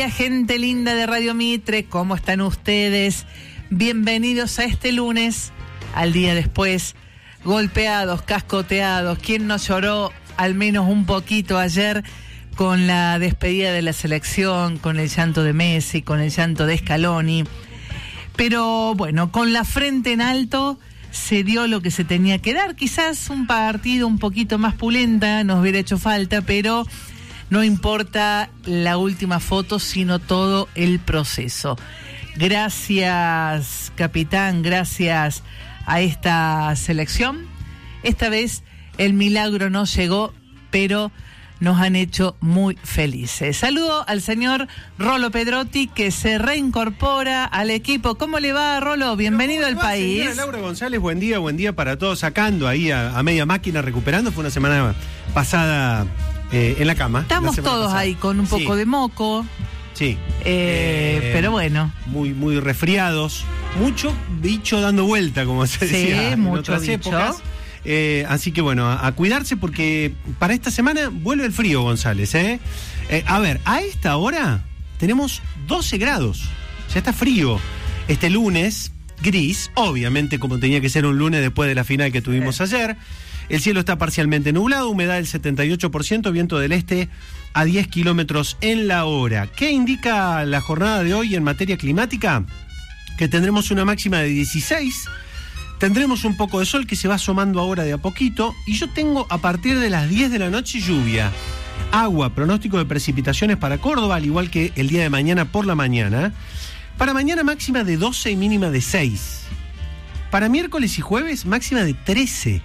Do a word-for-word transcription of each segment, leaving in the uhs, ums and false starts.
Gente linda de Radio Mitre, ¿cómo están ustedes? Bienvenidos a este lunes, al día después, golpeados, cascoteados. ¿Quién no lloró al menos un poquito ayer con la despedida de la selección, con el llanto de Messi, con el llanto de Scaloni? Pero bueno, con la frente en alto se dio lo que se tenía que dar. Quizás un partido un poquito más pulenta nos hubiera hecho falta, pero no importa la última foto, sino todo el proceso. Gracias, capitán, gracias a esta selección. Esta vez el milagro no llegó, pero nos han hecho muy felices. Saludo al señor Rolo Pedrotti, que se reincorpora al equipo. ¿Cómo le va, Rolo? Bienvenido al país. Señora Laura González, buen día, buen día para todos. Sacando ahí a, a media máquina, recuperando. Fue una semana pasada eh, en la cama. Estamos la todos pasada. ahí con un poco sí. de moco. Sí. Eh, eh, pero bueno. Muy, muy resfriados. Mucho bicho dando vuelta, como se sí, decía en mucho otras bicho. épocas. Eh, así que bueno, a, a cuidarse porque para esta semana vuelve el frío, González. ¿eh? Eh, a ver, a esta hora tenemos doce grados. Ya está frío. Este lunes, gris, obviamente como tenía que ser un lunes después de la final que tuvimos sí. ayer. El cielo está parcialmente nublado, humedad del setenta y ocho por ciento, viento del este a diez kilómetros en la hora. ¿Qué indica la jornada de hoy en materia climática? Que tendremos una máxima de dieciséis. Tendremos un poco de sol que se va asomando ahora de a poquito. Y yo tengo a partir de las diez de la noche lluvia. Agua, pronóstico de precipitaciones para Córdoba, al igual que el día de mañana por la mañana. Para mañana máxima de doce y mínima de seis. Para miércoles y jueves máxima de trece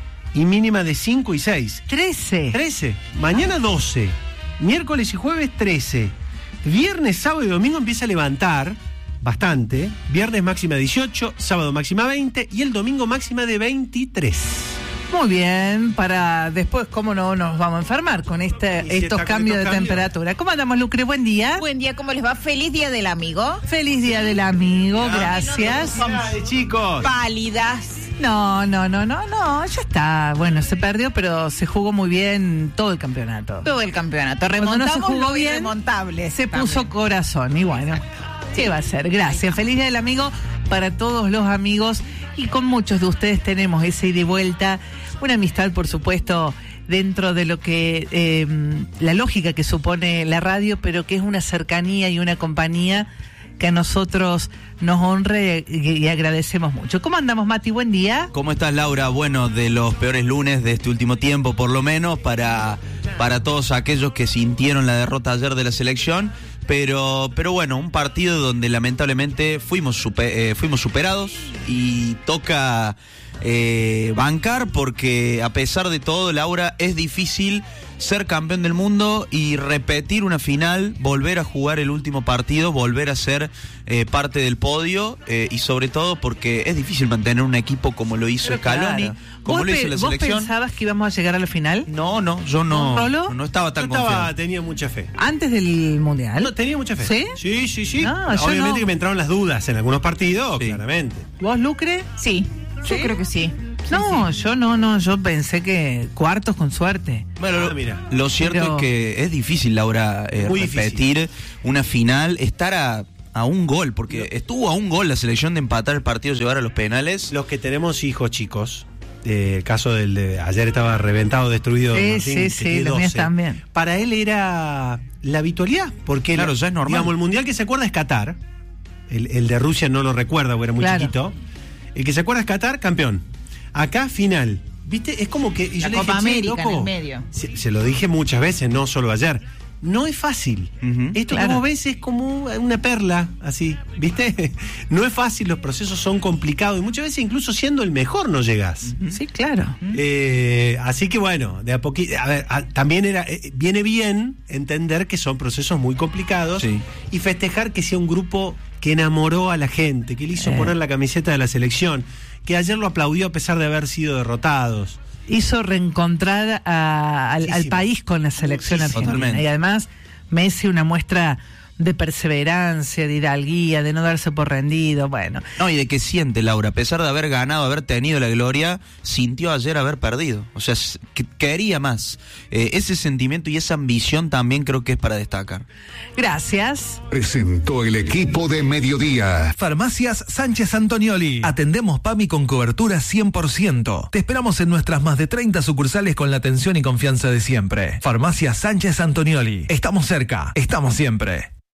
y mínima de cinco y seis. trece. trece. Mañana doce. Miércoles y jueves trece. Viernes, sábado y domingo empieza a levantar bastante. Viernes máxima dieciocho, sábado máxima veinte y el domingo máxima de veintitrés. Muy bien, para después, ¿cómo no nos vamos a enfermar con este, si estos cambios de cambios? temperatura? ¿Cómo andamos, Lucre? Buen día. Buen día, ¿cómo les va? Feliz Día del Amigo. Feliz Día del Amigo, no, gracias. No, no, no, chicos. Pálidas. No, no, no, no, no, ya está. Bueno, se perdió, pero se jugó muy bien todo el campeonato. Todo el campeonato. Remontamos no se jugó lo bien, irremontable. Se también puso corazón y bueno, ¿qué va a ser? Gracias. Feliz Día del Amigo para todos los amigos y con muchos de ustedes tenemos ese ida y vuelta, una amistad, por supuesto, dentro de lo que eh, la lógica que supone la radio, pero que es una cercanía y una compañía que a nosotros nos honre y, y agradecemos mucho. ¿Cómo andamos, Mati? Buen día. ¿Cómo estás, Laura? Bueno, de los peores lunes de este último tiempo, por lo menos, para, para todos aquellos que sintieron la derrota ayer de la selección. Pero, pero bueno, un partido donde lamentablemente fuimos, super, eh, fuimos superados y toca eh, bancar porque a pesar de todo, Laura, es difícil ser campeón del mundo y repetir una final, volver a jugar el último partido, volver a ser eh, parte del podio eh, y sobre todo porque es difícil mantener un equipo como lo hizo Scaloni, claro. como lo hizo la selección. ¿Vos pensabas que íbamos a llegar a la final? No, no, yo no, ¿Rolo? no estaba tan yo estaba, confiado. Tenía mucha fe. ¿Antes del Mundial? No, tenía mucha fe. ¿Sí? Sí, sí, sí. No, Obviamente no. que me entraron las dudas en algunos partidos, sí. claramente. ¿Vos, Lucre? Sí, ¿Sí? yo creo que sí. No, sí, sí. yo no, no, yo pensé que cuartos con suerte. Bueno, ah, lo, mira. lo cierto Pero... es que es difícil, Laura, eh, repetir difícil. una final, estar a, a un gol, porque no. estuvo a un gol la selección de empatar el partido, llevar a los penales. Los que tenemos hijos chicos, eh, el caso del de ayer estaba reventado, destruido. Sí, Martín, sí, sí, los míos también. Para él era la habitualidad, porque claro, la, ya es normal. Digamos, el mundial que se acuerda es Qatar, el, el de Rusia no lo recuerda porque era muy claro. chiquito. El que se acuerda es Qatar, campeón. Acá, final. ¿Viste? Es como que... La yo Copa le dije, América loco, en el medio. Se, se lo dije muchas veces, no solo ayer. No es fácil. Uh-huh, Esto, claro. como ves, es como una perla, así, ¿viste? No es fácil, los procesos son complicados y muchas veces incluso siendo el mejor no llegás. Uh-huh. Sí, claro. Eh, así que bueno, de a poquito... A ver, a, también era eh, viene bien entender que son procesos muy complicados sí. y festejar que sea un grupo que enamoró a la gente, que le hizo eh. poner la camiseta de la selección, que ayer lo aplaudió a pesar de haber sido derrotados. Hizo reencontrar a, al, al país con la selección argentina. Totalmente. Y además Messi una muestra de perseverancia, de hidalguía, de no darse por rendido, bueno. No, y de que siente, Laura, a pesar de haber ganado, haber tenido la gloria, sintió ayer haber perdido. O sea, que quería más. Eh, ese sentimiento y esa ambición también creo que es para destacar. Gracias. Presentó el equipo de Mediodía. Farmacias Sánchez Antonioli. Atendemos PAMI con cobertura cien por ciento. Te esperamos en nuestras más de treinta sucursales con la atención y confianza de siempre. Farmacias Sánchez Antonioli. Estamos cerca, estamos siempre.